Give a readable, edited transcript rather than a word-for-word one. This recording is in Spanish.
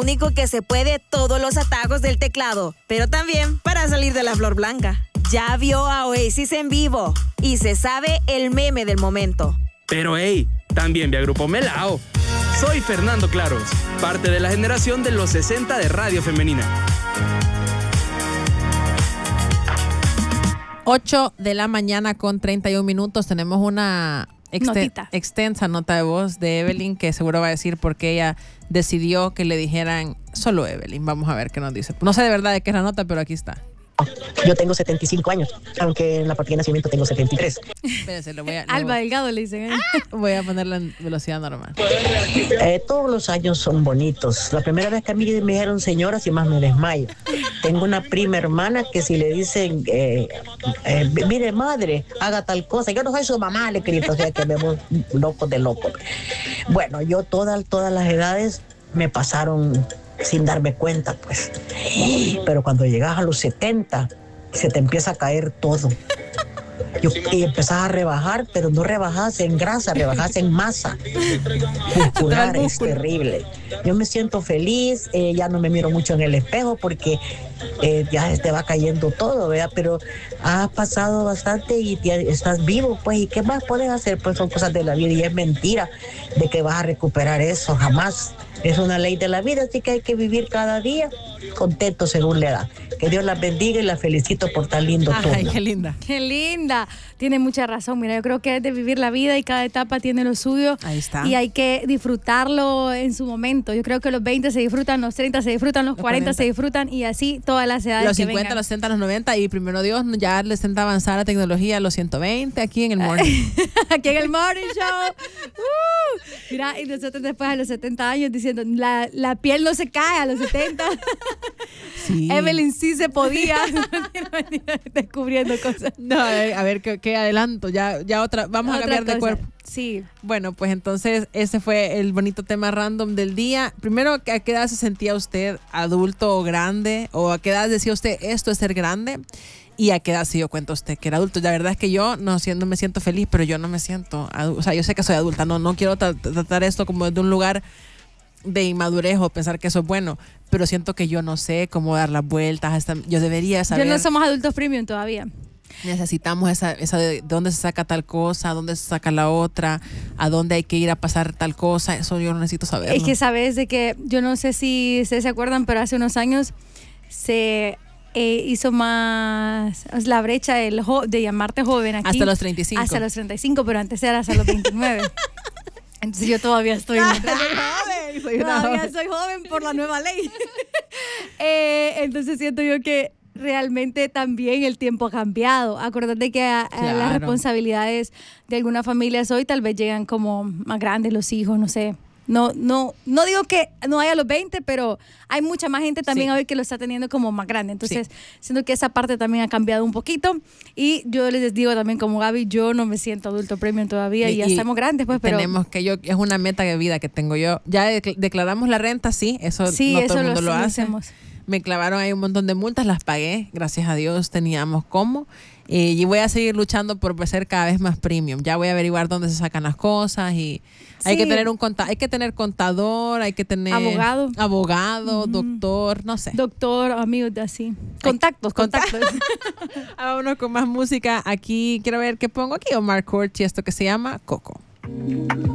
único que se puede todos los atajos del teclado, pero también para salir de la flor blanca. Ya vio a Oasis en vivo y se sabe el meme del momento. Pero hey, también vi a Grupo Melao. Soy Fernando Claros, parte de la generación de los 60 de Radio Femenina. 8 de la mañana con 31 minutos. Tenemos una extensa nota de voz de Evelyn que seguro va a decir por qué ella decidió que le dijeran solo Evelyn. Vamos a ver qué nos dice. No sé de verdad de qué es la nota, pero aquí está. Yo tengo 75 años, aunque en la partida de nacimiento tengo 73. Espérense, Alba Delgado le dicen. Voy a ponerla en velocidad normal. Todos los años son bonitos. La primera vez que a mí me dijeron señora, si más me desmayo. Tengo una prima hermana que si le dicen, mire madre, haga tal cosa. Yo no soy su mamá, le grito, o sea que vemos locos de locos. Bueno, yo todas las edades me pasaron sin darme cuenta, pues. Pero cuando llegas a los 70, se te empieza a caer todo. Y empezás a rebajar, pero no rebajas en grasa, rebajas en masa muscular. Es terrible. Yo me siento feliz, ya no me miro mucho en el espejo porque ya te va cayendo todo, ¿verdad? Pero has pasado bastante y estás vivo, pues, ¿y qué más puedes hacer? Pues son cosas de la vida y es mentira de que vas a recuperar eso, jamás. Es una ley de la vida, así que hay que vivir cada día contento según la edad. Que Dios las bendiga y las felicito por tan lindo turno. Ay, qué linda. Qué linda. Tiene mucha razón. Mira, yo creo que es de vivir la vida y cada etapa tiene lo suyo. Ahí está. Y hay que disfrutarlo en su momento. Yo creo que los 20 se disfrutan, los 30 se disfrutan, los 40 se disfrutan y así todas las edades. Los 50, vengan. los 60, los 90 y primero Dios, ya les intenta avanzar la tecnología a los 120 aquí en el morning. Aquí en el morning show. Mira, y nosotros después a los 70 años diciendo, la piel no se cae a los 70. Sí. Evelyn sí se podía. Descubriendo cosas. No, a ver ¿qué adelanto? Ya otra, vamos a cambiar de cuerpo. Sí. Bueno, pues entonces ese fue el bonito tema random del día. Primero, ¿a qué edad se sentía usted adulto o grande? ¿O a qué edad decía usted esto es ser grande? ¿Y a qué edad se dio cuenta usted que era adulto? La verdad es que yo no me siento feliz, pero yo no me siento adulto. O sea, yo sé que soy adulta, no quiero tratar esto como desde un lugar de inmadurez o pensar que eso es bueno, pero siento que yo no sé cómo dar las vueltas. Yo debería saber. Yo no somos adultos premium todavía. Necesitamos esa de dónde se saca tal cosa, dónde se saca la otra, a dónde hay que ir a pasar tal cosa. Eso yo necesito saber. Es que sabes de que, yo no sé si ustedes se acuerdan, pero hace unos años se hizo más la brecha de llamarte joven aquí. Hasta los 35. Hasta los 35, pero antes era hasta los 29. Entonces yo todavía estoy todavía soy joven por la nueva ley. Entonces siento yo que realmente también el tiempo ha cambiado. Acuérdate que Claro. las responsabilidades de algunas familias hoy tal vez llegan como más grandes los hijos, no sé. No digo que no haya los 20, pero hay mucha más gente también hoy que lo está teniendo como más grande. Entonces, siento que esa parte también ha cambiado un poquito. Y yo les digo también como Gaby, yo no me siento adulto premium todavía y ya estamos grandes, pues, pero tenemos que es una meta de vida que tengo yo. Ya declaramos la renta, eso sí, no eso todo el mundo lo hace. hacemos. Me clavaron ahí un montón de multas, las pagué, gracias a Dios teníamos cómo. Y voy a seguir luchando por ser cada vez más premium. Ya voy a averiguar dónde se sacan las cosas y hay que tener hay que tener contador, hay que tener abogado, doctor, no sé. Doctor, amigos, así. Contactos. Vámonos con más música. Aquí quiero ver qué pongo aquí. Omar Court y esto que se llama Coco.